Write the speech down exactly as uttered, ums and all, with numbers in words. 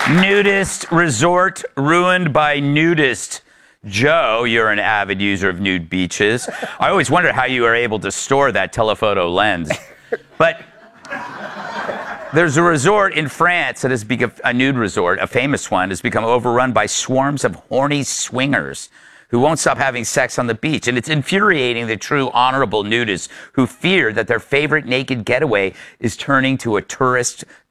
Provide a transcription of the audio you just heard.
Nudist resort ruined by nudist. Joe, you're an avid user of nude beaches. I always wondered how you were able to store that telephoto lens. But there's a resort in France that has become a nude resort, a famous one, has become overrun by swarms of horny swingers who won't stop having sex on the beach. And it's infuriating the true honorable nudists who fear that their favorite naked getaway is turning to a tourist